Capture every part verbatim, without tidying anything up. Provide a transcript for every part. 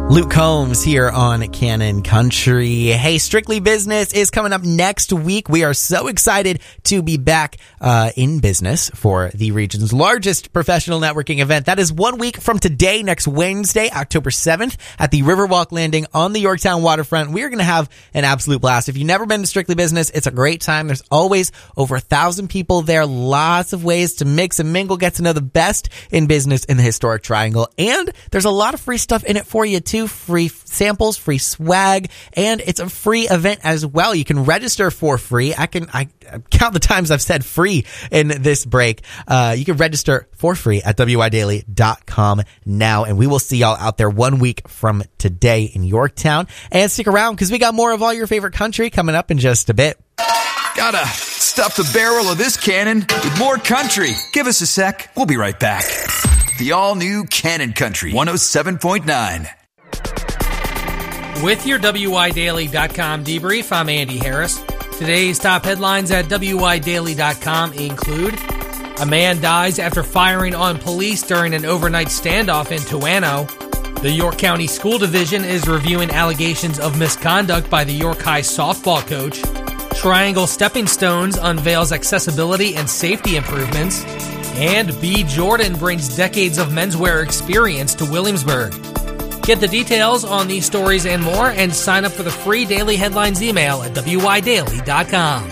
Luke Combs here on Cannon Country. Hey, Strictly Business is coming up next week. We are so excited to be back uh, in business for the region's largest professional networking event. That is one week from today, next Wednesday, October seventh, at the Riverwalk Landing on the Yorktown waterfront. We are going to have an absolute blast. If you've never been to Strictly Business, it's a great time. There's always over a thousand people there. Lots of ways to mix and mingle, get to know the best in business in the historic Triangle. And there's a lot of free stuff in it for you too. Free samples, free swag, and it's a free event as well. You can register for free. I can I count the times I've said free in this break. Uh, you can register for free at W I daily dot com now, and we will see y'all out there one week from today in Yorktown. And stick around because we got more of all your favorite country coming up in just a bit. Gotta stuff the barrel of this cannon with more country. Give us a sec. We'll be right back. The all-new Cannon Country one oh seven point nine. With your W I daily dot com debrief, I'm Andy Harris. Today's top headlines at W I daily dot com include: a man dies after firing on police during an overnight standoff in Toano. The York County School Division is reviewing allegations of misconduct by the York High softball coach. Triangle Stepping Stones unveils accessibility and safety improvements. And B. Jordan brings decades of menswear experience to Williamsburg. Get the details on these stories and more, and sign up for the free daily headlines email at W I daily dot com.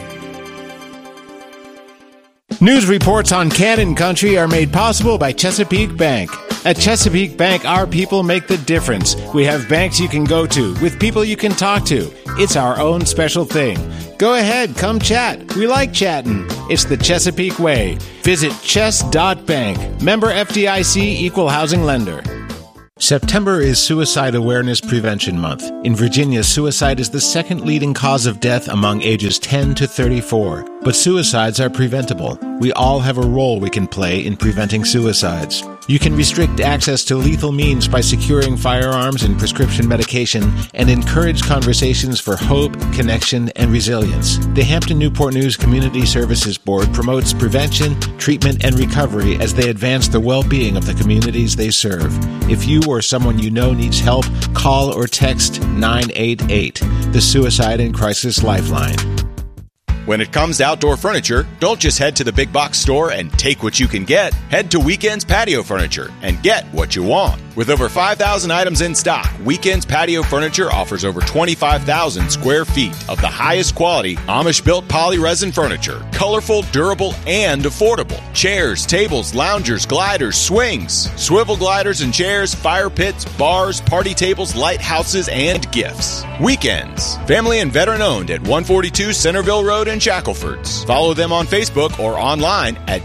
News reports on Cannon Country are made possible by Chesapeake Bank. At Chesapeake Bank, our people make the difference. We have banks you can go to, with people you can talk to. It's our own special thing. Go ahead, come chat. We like chatting. It's the Chesapeake way. Visit chess dot bank. Member F D I C, Equal Housing Lender. September is Suicide Awareness Prevention Month. In Virginia, suicide is the second leading cause of death among ages ten to thirty-four. But suicides are preventable. We all have a role we can play in preventing suicides. You can restrict access to lethal means by securing firearms and prescription medication, and encourage conversations for hope, connection, and resilience. The Hampton Newport News Community Services Board promotes prevention, treatment, and recovery as they advance the well-being of the communities they serve. If you or someone you know needs help, call or text nine eight eight, the Suicide and Crisis Lifeline. When it comes to outdoor furniture, don't just head to the big box store and take what you can get. Head to Weekends Patio Furniture and get what you want. With over five thousand items in stock, Weekends Patio Furniture offers over twenty-five thousand square feet of the highest quality Amish-built poly-resin furniture. Colorful, durable, and affordable. Chairs, tables, loungers, gliders, swings, swivel gliders and chairs, fire pits, bars, party tables, lighthouses, and gifts. Weekends. Family and veteran-owned at one forty-two Centerville Road in Shacklefords. Follow them on Facebook or online at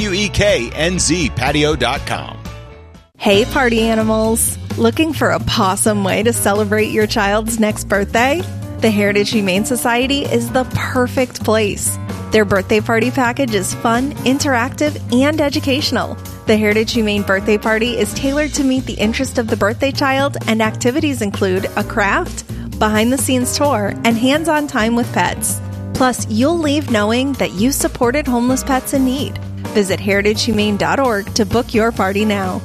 weeknz patio dot com. Hey, party animals! Looking for a pawsome way to celebrate your child's next birthday? The Heritage Humane Society is the perfect place. Their birthday party package is fun, interactive, and educational. The Heritage Humane Birthday Party is tailored to meet the interest of the birthday child, and activities include a craft, behind-the-scenes tour, and hands-on time with pets. Plus, you'll leave knowing that you supported homeless pets in need. Visit heritage humane dot org to book your party now.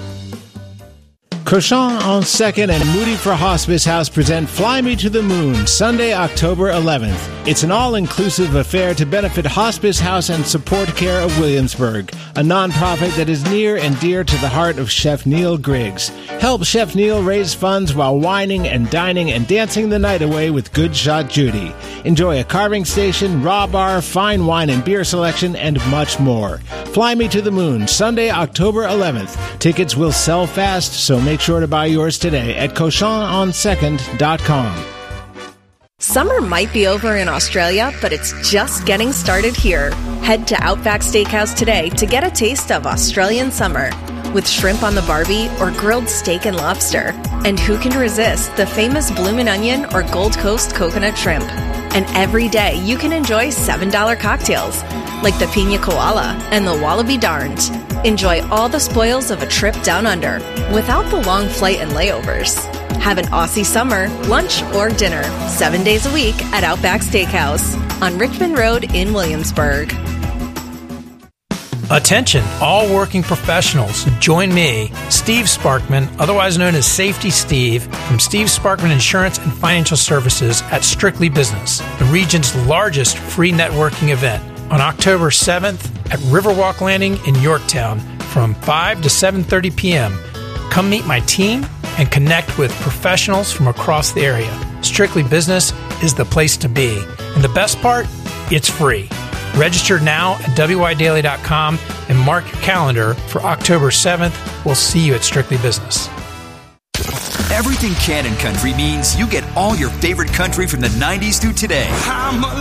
Cochon on second and Moody for Hospice House present Fly Me to the Moon, Sunday, October eleventh. It's an all-inclusive affair to benefit Hospice House and Support Care of Williamsburg, a nonprofit that is near and dear to the heart of Chef Neil Griggs. Help Chef Neil raise funds while wining and dining and dancing the night away with Good Shot Judy. Enjoy a carving station, raw bar, fine wine and beer selection, and much more. Fly Me to the Moon, Sunday, October eleventh. Tickets will sell fast, so make sure to buy yours today at cochon on second dot com. Summer might be over in Australia, but it's just getting started here. Head to Outback Steakhouse today to get a taste of Australian summer with shrimp on the barbie or grilled steak and lobster. And who can resist the famous bloomin' onion or Gold Coast coconut shrimp? And every day you can enjoy seven dollar cocktails like the Pina Koala and the Wallaby Darned. Enjoy all the spoils of a trip down under without the long flight and layovers. Have an Aussie summer, lunch or dinner, seven days a week at Outback Steakhouse on Richmond Road in Williamsburg. Attention, all working professionals. Join me, Steve Sparkman, otherwise known as Safety Steve, from Steve Sparkman Insurance and Financial Services at Strictly Business, the region's largest free networking event, on October seventh at Riverwalk Landing in Yorktown from five to seven thirty p.m. Come meet my team and connect with professionals from across the area. Strictly Business is the place to be. And the best part? It's free. Register now at W I Daily dot com and mark your calendar for October seventh. We'll see you at Strictly Business. Everything Cannon Country means you get all your favorite country from the nineties through today.